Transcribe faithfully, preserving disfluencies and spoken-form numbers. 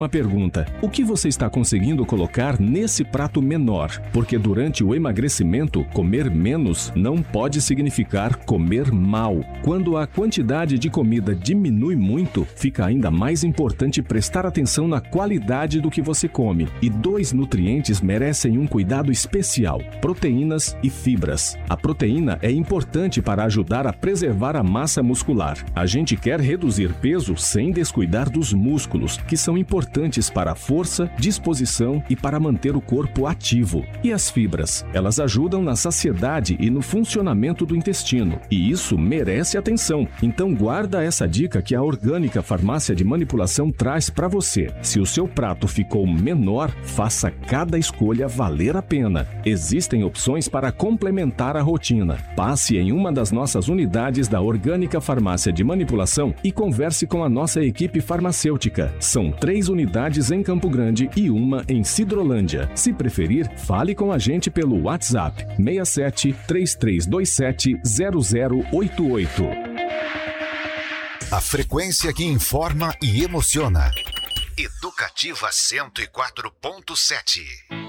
Uma pergunta: o que você está conseguindo colocar nesse prato menor? Porque durante o emagrecimento, comer menos não pode significar comer mal. Quando a quantidade de comida diminui muito, fica ainda mais importante prestar atenção na qualidade do que você come. E dois nutrientes merecem um cuidado especial: proteínas e fibras. A proteína é importante para ajudar a preservar a massa muscular. A gente quer reduzir peso sem descuidar dos músculos, que são importantes para a força, disposição e para manter o corpo ativo. E as fibras? Elas ajudam na saciedade e no funcionamento do intestino. E isso merece atenção. Então guarda essa dica que a Orgânica Farmácia de Manipulação traz para você. Se o seu prato ficou menor, faça cada escolha valer a pena. Existem opções para complementar a rotina. Passe em uma das nossas unidades da Orgânica Farmácia de Manipulação e converse com a nossa equipe farmacêutica. São três unidades unidades em Campo Grande e uma em Sidrolândia. Se preferir, fale com a gente pelo WhatsApp seis sete, três três dois sete, zero zero oito oito. A frequência que informa e emociona. Educativa cento e quatro ponto sete.